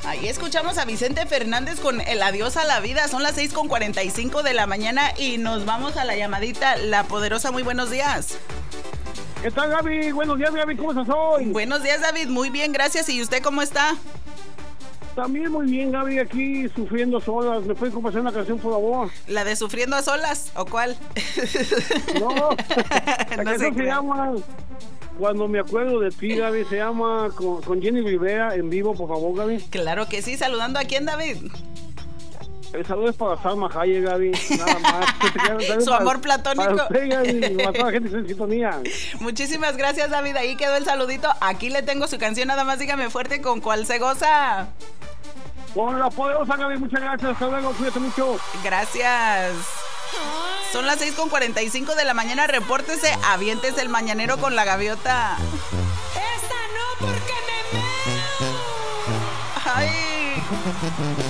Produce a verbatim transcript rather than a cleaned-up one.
Ahí escuchamos a Vicente Fernández con el adiós a la vida. Son las seis con cuarenta y cinco de la mañana y nos vamos a la llamadita. La Poderosa, muy buenos días. ¿Qué tal, Gaby? Buenos días, Gaby, ¿cómo estás hoy? Buenos días, David, muy bien, gracias. ¿Y usted cómo está? También muy bien, Gaby, aquí sufriendo solas. ¿Me pueden complacer una canción, por favor? ¿La de Sufriendo a Solas o cuál? No, la No canción sé se llama Cuando me acuerdo de ti, Gaby. Se llama con, con Jenny Rivera en vivo, por favor, Gaby. Claro que sí, saludando a quién, David. El saludo es para Salma Hayek, Gaby, nada más. Su amor platónico. Para usted, Gaby, para toda la gente que está en sintonía. Muchísimas gracias, David, ahí quedó el saludito. Aquí le tengo su canción, nada más dígame fuerte con cuál se goza. Con La Poderosa, Gaby, muchas gracias, hasta luego, cuídate mucho. Gracias. Son las seis con cuarenta y cinco de la mañana, repórtese, aviéntese el mañanero con la gaviota. Esta no, porque me meo. Ay.